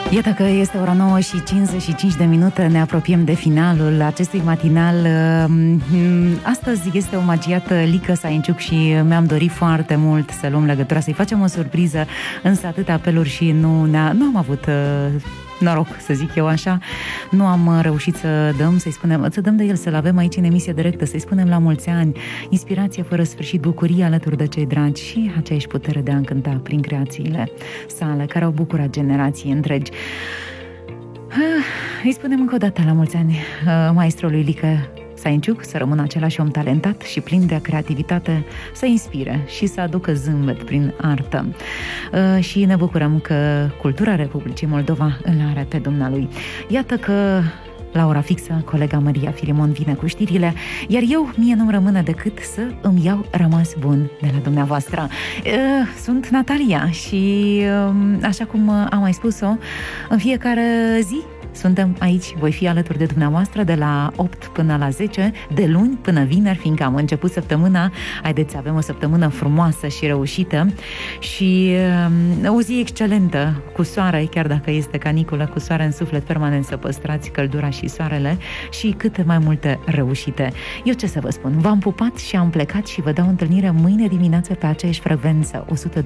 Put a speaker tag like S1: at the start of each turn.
S1: Iată că este ora 9 și 55 de minute, ne apropiem de finalul acestui matinal. Astăzi este omagiată Lică Sainciuc și mi-am dorit foarte mult să luăm legătura, să-i facem o surpriză, însă atâtea apeluri și nu am avut noroc, să zic eu așa. Nu am reușit să dăm de el, să-l avem aici în emisie directă, să-i spunem la mulți ani, inspirație fără sfârșit, bucurie alături de cei dragi și aceeași putere de a încânta prin creațiile sale, care au bucurat generații întregi. Îi spunem încă o dată la mulți ani maestrului Lică Sainciuc, să rămână același om talentat și plin de creativitate, să inspire și să aducă zâmbet prin artă. Și ne bucurăm că Cultura Republicii Moldova îl are pe dumnealui. Iată că la ora fixă, colega Maria Filimon vine cu știrile, iar mie nu-mi rămâne decât să îmi iau rămas bun de la dumneavoastră. Sunt Natalia și, așa cum am mai spus-o, în fiecare zi suntem aici, voi fi alături de dumneavoastră de la 8 până la 10, de luni până vineri, fiindcă am început săptămâna. Haideți să avem o săptămână frumoasă și reușită și o zi excelentă, cu soare, chiar dacă este caniculă, cu soare în suflet permanent, să păstrați căldura și soarele și câte mai multe reușite. Eu ce să vă spun, v-am pupat și am plecat și vă dau întâlnire mâine dimineață pe aceeași frecvență 102.